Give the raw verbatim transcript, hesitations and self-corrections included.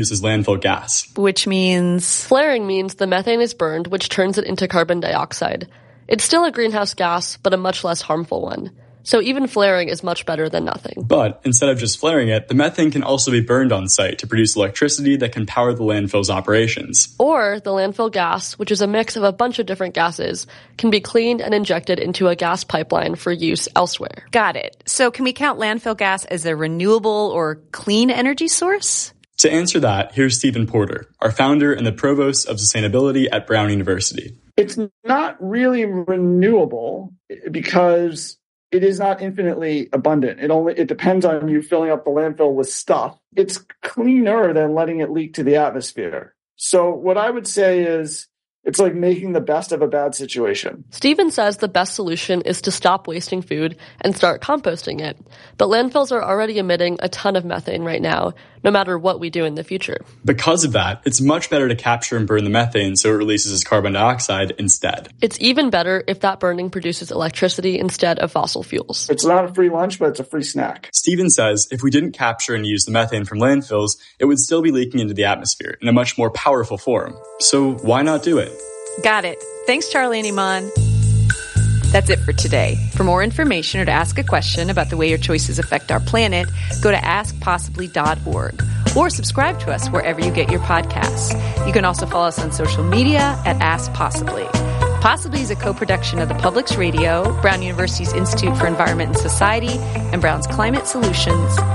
produces landfill gas. Which means? Flaring means the methane is burned, which turns it into carbon dioxide. It's still a greenhouse gas, but a much less harmful one. So even flaring is much better than nothing. But instead of just flaring it, the methane can also be burned on site to produce electricity that can power the landfill's operations. Or the landfill gas, which is a mix of a bunch of different gases, can be cleaned and injected into a gas pipeline for use elsewhere. Got it. So can we count landfill gas as a renewable or clean energy source? To answer that, here's Stephen Porter, our founder and the provost of sustainability at Brown University. It's not really renewable because it is not infinitely abundant. It only it depends on you filling up the landfill with stuff. It's cleaner than letting it leak to the atmosphere. So what I would say is it's like making the best of a bad situation. Stephen says the best solution is to stop wasting food and start composting it. But landfills are already emitting a ton of methane right now, no matter what we do in the future. Because of that, it's much better to capture and burn the methane so it releases as carbon dioxide instead. It's even better if that burning produces electricity instead of fossil fuels. It's not a free lunch, but it's a free snack. Stephen says if we didn't capture and use the methane from landfills, it would still be leaking into the atmosphere in a much more powerful form. So why not do it? Got it. Thanks, Charlie and Iman. That's it for today. For more information or to ask a question about the way your choices affect our planet, go to ask possibly dot org or subscribe to us wherever you get your podcasts. You can also follow us on social media at Ask Possibly. Possibly is a co-production of the Publix Radio, Brown University's Institute for Environment and Society, and Brown's Climate Solutions.